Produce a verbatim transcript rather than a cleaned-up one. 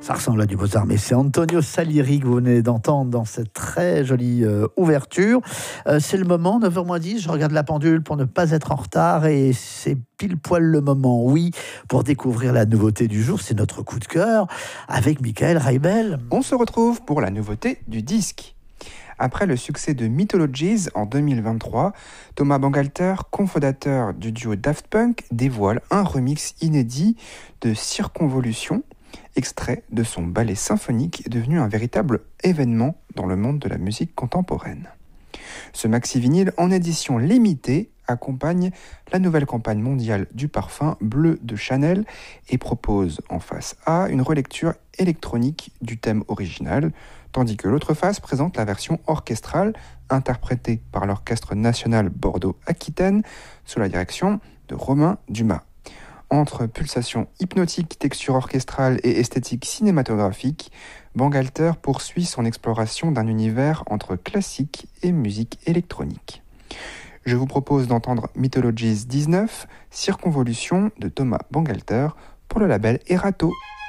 Ça ressemble à du Mozart, mais c'est Antonio Salieri que vous venez d'entendre dans cette très jolie euh, ouverture. Euh, c'est le moment, neuf heures moins dix, je regarde la pendule pour ne pas être en retard et c'est pile poil le moment, oui, pour découvrir la nouveauté du jour. C'est notre coup de cœur avec Michael Reibel. On se retrouve pour la nouveauté du disque. Après le succès de Mythologies en deux mille vingt-trois, Thomas Bangalter, cofondateur du duo Daft Punk, dévoile un remix inédit de Circonvolution, extrait de son ballet symphonique devenu un véritable événement dans le monde de la musique contemporaine. Ce maxi vinyle en édition limitée accompagne la nouvelle campagne mondiale du parfum bleu de Chanel et propose en face A une relecture électronique du thème original, tandis que l'autre face présente la version orchestrale interprétée par l'Orchestre national Bordeaux-Aquitaine sous la direction de Romain Dumas. Entre pulsations hypnotiques, texture orchestrale et esthétique cinématographique, Bangalter poursuit son exploration d'un univers entre classique et musique électronique. Je vous propose d'entendre Mythologies dix-neuf, Circonvolution de Thomas Bangalter pour le label Erato.